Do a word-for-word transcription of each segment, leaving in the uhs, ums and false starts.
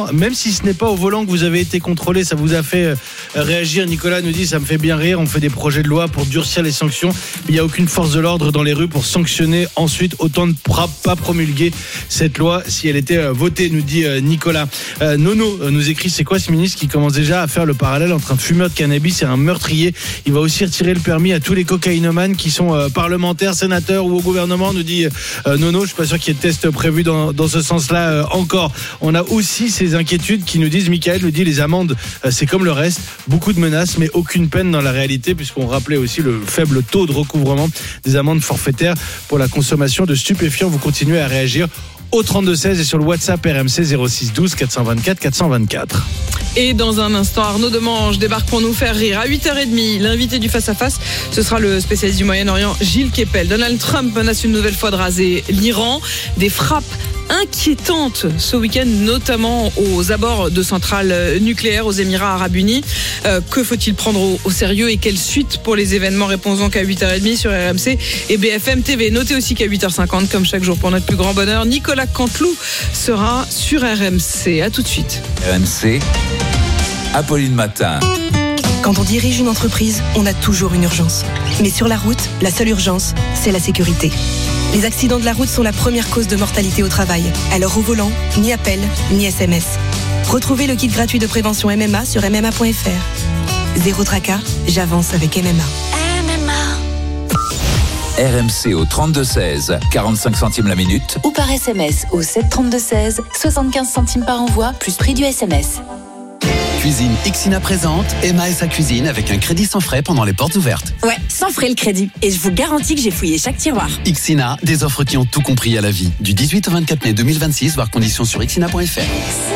même si ce n'est pas au volant que vous avez été contrôlé, ça vous a fait euh, réagir. Nicolas nous dit, ça me fait bien rire, on fait des projets de loi pour durcir les sanctions, mais il n'y a aucune force de l'ordre dans les rues pour sanctionner ensuite. Autant ne pas promulguer cette loi si elle était euh, votée, nous dit euh, Nicolas. Euh, Nono euh, nous écrit, c'est quoi ce ministre qui commence déjà à faire le parallèle entre un fumeur de cannabis et un meurtrier? Il va aussi retirer le permis à tous les cocaïnomanes qui sont euh, parlementaires, sénateurs ou au gouvernement, nous dit euh, Nono. Je suis pas sûr qu'il y ait de tests prévus dans, dans ce sens-là euh, encore. On a aussi ces inquiétudes qui nous disent, Michael nous dit, les amendes euh, c'est comme le reste, beaucoup de menaces mais aucune peine dans la réalité, puisqu'on rappelait aussi le faible taux de recouvrement des amendes forfaitaires pour la consommation de stupéfiants. Vous continuez à réagir au trente-deux seize et sur le WhatsApp R M C zéro six douze quatre cent vingt-quatre quatre cent vingt-quatre. Et dans un instant, Arnaud Demange débarque pour nous faire rire. À huit heures trente, l'invité du face-à-face, ce sera le spécialiste du Moyen-Orient, Gilles Kepel. Donald Trump menace une nouvelle fois de raser l'Iran. Des frappes inquiétantes ce week-end, notamment aux abords de centrales nucléaires aux Émirats Arabes Unis. Euh, que faut-il prendre au, au sérieux et quelle suite pour les événements? Réponse donc à huit heures trente sur R M C et B F M T V. Notez aussi qu'à huit heures cinquante, comme chaque jour pour notre plus grand bonheur, Nicolas Canteloup sera sur R M C. À tout de suite. R M C, Apolline Matin. Quand on dirige une entreprise, on a toujours une urgence. Mais sur la route, la seule urgence, c'est la sécurité. Les accidents de la route sont la première cause de mortalité au travail. Alors au volant, ni appel, ni S M S. Retrouvez le kit gratuit de prévention M M A sur m m a point f r. Zéro tracas, j'avance avec M M A. M M A. R M C au trente-deux seize, quarante-cinq centimes la minute. Ou par S M S au sept trente-deux seize, soixante-quinze centimes par envoi, plus prix du S M S. Cuisine Ixina présente Emma et sa cuisine avec un crédit sans frais pendant les portes ouvertes. Ouais, sans frais le crédit. Et je vous garantis que j'ai fouillé chaque tiroir. Ixina, des offres qui ont tout compris à la vie. Du dix-huit au vingt-quatre mai deux mille vingt-six, voir conditions sur ixina point f r.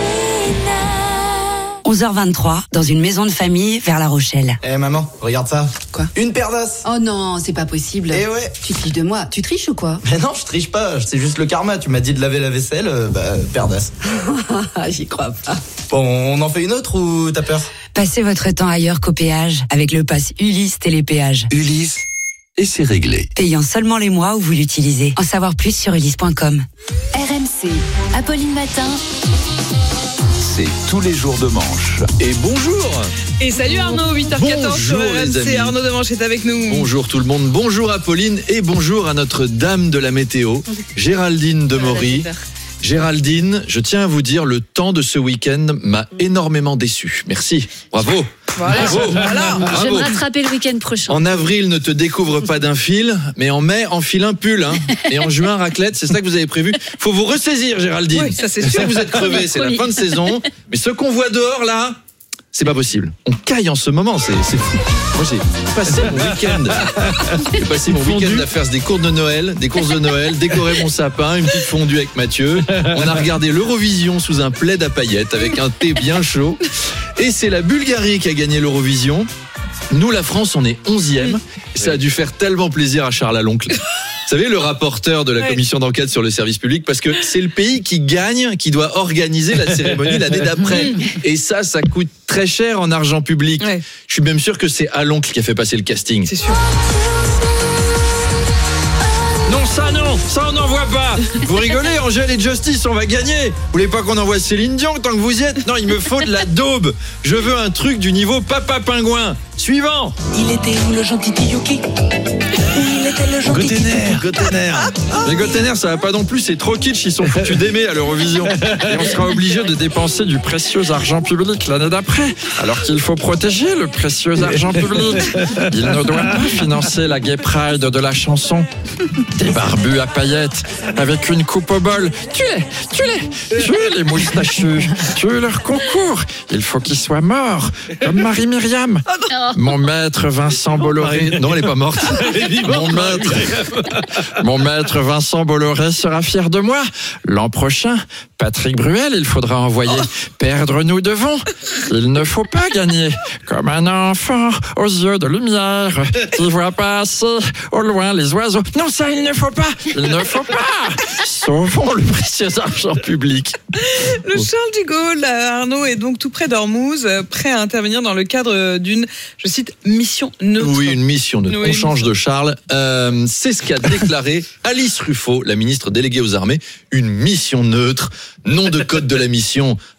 onze heures vingt-trois, dans une maison de famille vers La Rochelle. Eh hey maman, regarde ça. Quoi? Une paire d'os. Oh non, c'est pas possible. Eh ouais. Tu triches de moi. Tu triches ou quoi? Mais non, je triche pas. C'est juste le karma. Tu m'as dit de laver la vaisselle, euh, bah, paire d'os. J'y crois pas. Bon, on en fait une autre ou t'as peur? Passez votre temps ailleurs qu'au péage avec le pass Ulysse Télépéage. Ulysse, et c'est réglé. Payant seulement les mois où vous l'utilisez. En savoir plus sur ulysse point com. R M C, Apolline Matin. C'est tous les jours de manche. Et bonjour. Et salut Arnaud, huit heures quatorze sur R M C. Arnaud Demange est avec nous. Bonjour tout le monde, bonjour Apolline et bonjour à notre dame de la météo, Géraldine Demory. Géraldine, je tiens à vous dire, le temps de ce week-end m'a énormément déçu. Merci, bravo. Voilà, bravo. voilà. Bravo. Je vais me rattraper le week-end prochain. En avril, ne te découvre pas d'un fil, mais en mai, enfile un pull. Hein. Et en juin, raclette, c'est ça que vous avez prévu. Faut vous ressaisir, Géraldine. Oui, ça c'est Je sais sûr. que vous êtes crevés, c'est la fin de saison. Mais ce qu'on voit dehors, là, c'est pas possible. On caille en ce moment, c'est, c'est fou. Moi, j'ai passé mon week-end. J'ai passé mon week-end à faire des courses de Noël, des courses de Noël, décorer mon sapin, une petite fondue avec Mathieu. On a regardé l'Eurovision sous un plaid à paillettes avec un thé bien chaud. Et c'est la Bulgarie qui a gagné l'Eurovision. Nous, la France, on est onzième. Et ça a dû faire tellement plaisir à Charles Aloncle. Vous savez, le rapporteur de la commission d'enquête sur le service public, parce que c'est le pays qui gagne, qui doit organiser la cérémonie l'année d'après. Et ça, ça coûte très cher en argent public. Ouais. Je suis même sûr que c'est Aloncle qui a fait passer le casting. C'est sûr. Non, ça non, ça on n'en voit pas. Vous rigolez, Angèle et Justice, on va gagner. Vous voulez pas qu'on envoie Céline Dion tant que vous y êtes? Non, il me faut de la daube. Je veux un truc du niveau Papa Pingouin. Suivant. Il était où le gentil Tiyuki? Il était le gentil Gotener, Gotener. Mais Gotener, ça va pas non plus, c'est trop kitsch, ils sont foutus d'aimer à l'Eurovision. Et on sera obligé de dépenser du précieux argent public l'année d'après, alors qu'il faut protéger le précieux argent public. Il ne doit pas financer la Gay Pride de la chanson. Des barbus à paillettes, avec une coupe au bol. Tuez-les, tuez-les, tuez les moustachus, tuez leur concours. Il faut qu'ils soient morts, comme Marie-Myriam. Mon maître Vincent Bolloré. Non, elle n'est pas morte. Mon maître, mon maître Vincent Bolloré sera fier de moi. L'an prochain, Patrick Bruel, il faudra envoyer perdre nous devons. Il ne faut pas gagner comme un enfant aux yeux de lumière qui voit passer au loin les oiseaux. Non, ça, il ne faut pas. Il ne faut pas. Sauvons le précieux argent public. Le Charles de Gaulle, Arnaud, est donc tout près d'Ormuz, prêt à intervenir dans le cadre d'une, je cite, mission neutre. Oui, une mission neutre. Oui. On change de Charles. Euh, c'est ce qu'a déclaré Alice Ruffo, la ministre déléguée aux armées. Une mission neutre. Nom de code de la mission.